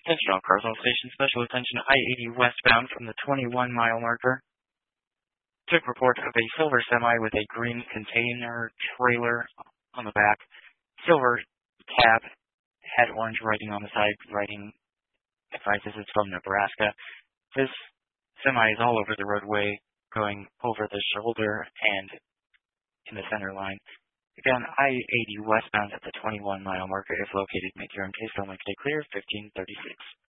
Attention all cars, all stations, special attention I-80 westbound from the 21-mile marker. Took report of a silver semi with a green container trailer on the back. Silver cab, had orange writing on the side, writing advises it's from Nebraska. This semi is all over the roadway, going over the shoulder and in the center line. Again, I-80 westbound at the 21-mile marker if located. Make your own case. Only stay clear. 1536.